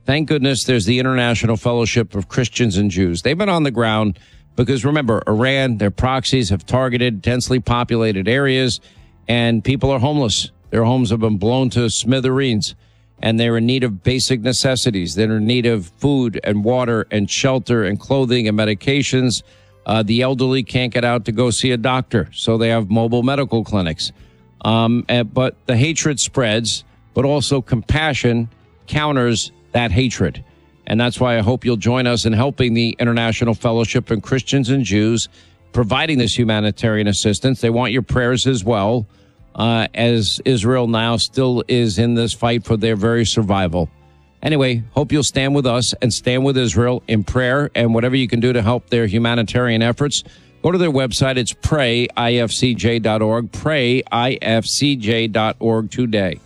thank goodness there's the International Fellowship of Christians and Jews. They've been on the ground because, remember, Iran, their proxies have targeted densely populated areas, and people are homeless. Their homes have been blown to smithereens, and they're in need of basic necessities. They're in need of food and water and shelter and clothing and medications. The elderly can't get out to go see a doctor, so they have mobile medical clinics. But the hatred spreads, but also compassion counters that hatred. And that's why I hope you'll join us in helping the International Fellowship of Christians and Jews, providing this humanitarian assistance. They want your prayers as well, as Israel now still is in this fight for their very survival. Anyway, hope you'll stand with us and stand with Israel in prayer and whatever you can do to help their humanitarian efforts. Go to their website. It's prayifcj.org, prayifcj.org today.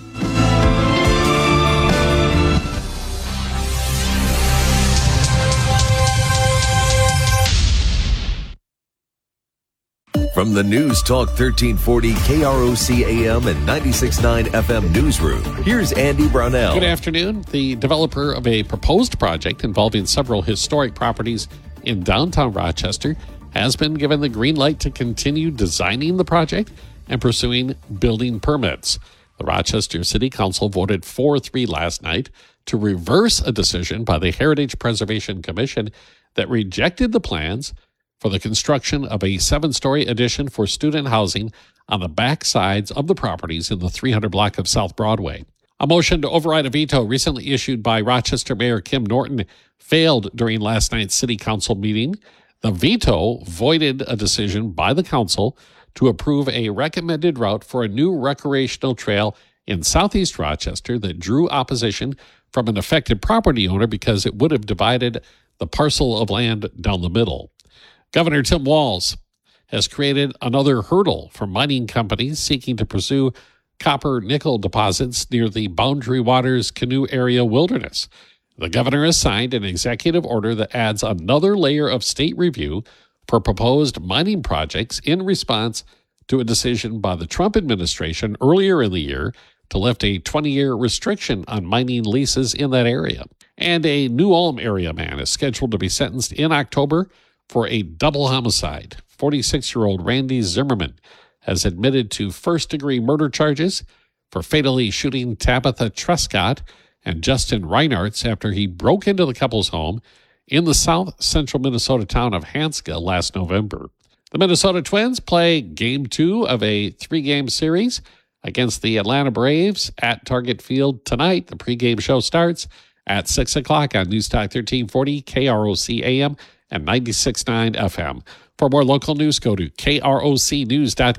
From the News Talk 1340 KROC AM and 96.9 FM newsroom, here's Andy Brownell. Good afternoon. The developer of a proposed project involving several historic properties in downtown Rochester has been given the green light to continue designing the project and pursuing building permits. The Rochester City Council voted 4-3 last night to reverse a decision by the Heritage Preservation Commission that rejected the plans for the construction of a 7-story addition for student housing on the back sides of the properties in the 300 block of South Broadway. A motion to override a veto recently issued by Rochester Mayor Kim Norton failed during last night's City Council meeting. The veto voided a decision by the council to approve a recommended route for a new recreational trail in southeast Rochester that drew opposition from an affected property owner because it would have divided the parcel of land down the middle. Governor Tim Walz has created another hurdle for mining companies seeking to pursue copper-nickel deposits near the Boundary Waters Canoe Area Wilderness. The governor has signed an executive order that adds another layer of state review for proposed mining projects in response to a decision by the Trump administration earlier in the year to lift a 20-year restriction on mining leases in that area. And a New Ulm area man is scheduled to be sentenced in October for a double homicide. 46-year-old Randy Zimmerman has admitted to first-degree murder charges for fatally shooting Tabitha Trescott and Justin Reinartz after he broke into the couple's home in the south-central Minnesota town of Hanska last November. The Minnesota Twins play Game 2 of a 3-game series against the Atlanta Braves at Target Field tonight. The pregame show starts at 6 o'clock on News Talk 1340 KROC AM and 96.9 FM. For more local news, go to krocnews.com.